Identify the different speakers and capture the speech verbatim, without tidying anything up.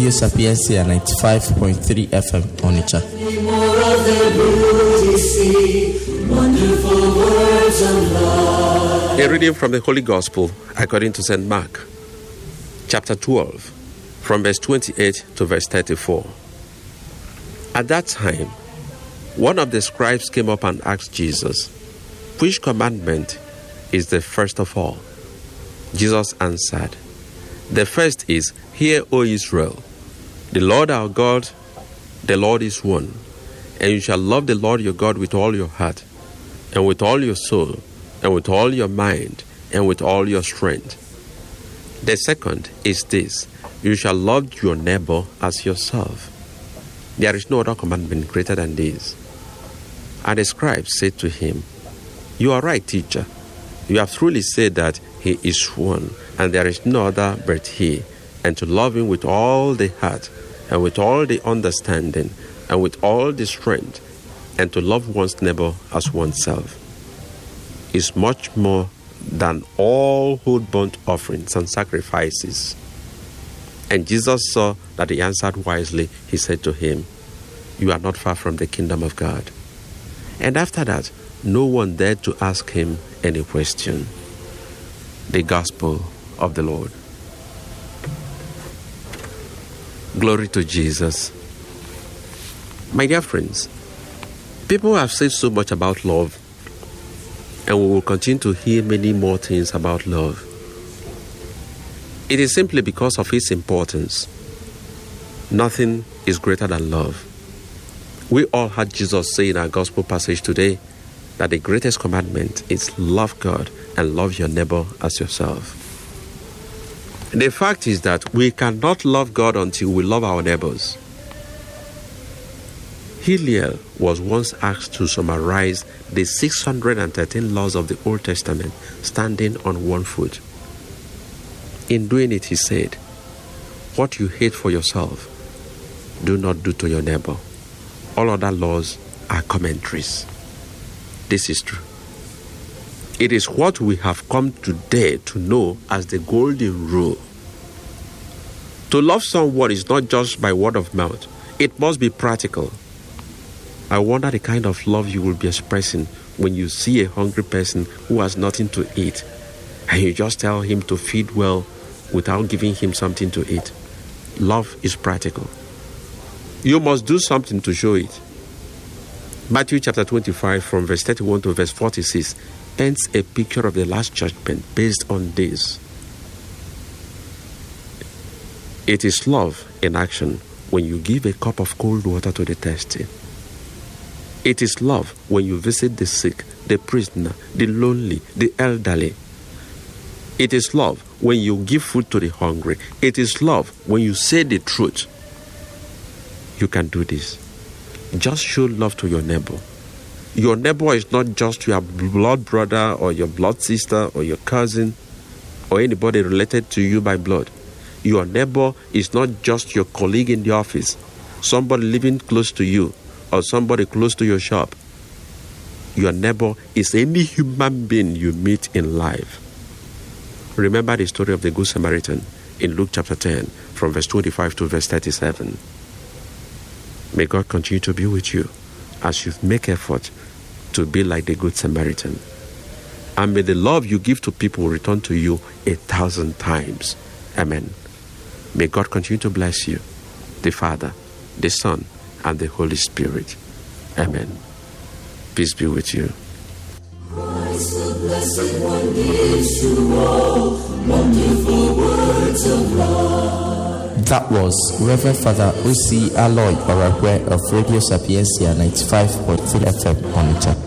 Speaker 1: Radio Sapiencia ninety-five point three F M Onitsha.
Speaker 2: A reading from the Holy Gospel according to Saint Mark, chapter twelve, from verse twenty-eight to verse thirty-four. At that time, one of the scribes came up and asked Jesus, "Which commandment is the first of all?" Jesus answered, "The first is, Hear, O Israel, the Lord our God, the Lord is one, and you shall love the Lord your God with all your heart, and with all your soul, and with all your mind, and with all your strength. The second is this, you shall love your neighbor as yourself. There is no other commandment greater than this." And the scribe said to him, "You are right, teacher. You have truly said that He is one, and there is no other but He, and to love Him with all the heart, and with all the understanding, and with all the strength, and to love one's neighbor as oneself, is much more than all whole burnt offerings and sacrifices." And Jesus saw that he answered wisely. He said to him, "You are not far from the kingdom of God." And after that, no one dared to ask him any question. The Gospel of the Lord. Glory to Jesus. My dear friends, people have said so much about love, and we will continue to hear many more things about love. It is simply because of its importance. Nothing is greater than love. We all heard Jesus say in our gospel passage today that the greatest commandment is love God and love your neighbor as yourself. The fact is that we cannot love God until we love our neighbors. Hillel was once asked to summarize the six hundred thirteen laws of the Old Testament standing on one foot. In doing it, he said, "What you hate for yourself, do not do to your neighbor. All other laws are commentaries." This is true. It is what we have come today to know as the golden rule. To love someone is not just by word of mouth. It must be practical. I wonder the kind of love you will be expressing when you see a hungry person who has nothing to eat, and you just tell him to feed well without giving him something to eat. Love is practical. You must do something to show it. Matthew chapter twenty-five from verse thirty-one to verse forty-six paints a picture of the last judgment based on this. It is love in action when you give a cup of cold water to the thirsty. It is love when you visit the sick, the prisoner, the lonely, the elderly. It is love when you give food to the hungry. It is love when you say the truth. You can do this. Just show love to your neighbor. Your neighbor is not just your blood brother or your blood sister or your cousin or anybody related to you by blood. Your neighbor is not just your colleague in the office, somebody living close to you, or somebody close to your shop. Your neighbor is any human being you meet in life. Remember the story of the Good Samaritan in Luke chapter ten, from verse twenty-five to verse thirty-seven. May God continue to be with you as you make effort to be like the Good Samaritan. And may the love you give to people return to you a thousand times. Amen. May God continue to bless you, the Father, the Son, and the Holy Spirit. Amen. Peace be with you.
Speaker 3: Christ, the Blessed One, gives to all wonderful words of love.
Speaker 1: That was Reverend Father O C Aloy Orakwe of Radio Sapiencia ninety-five point three F M Onitsha.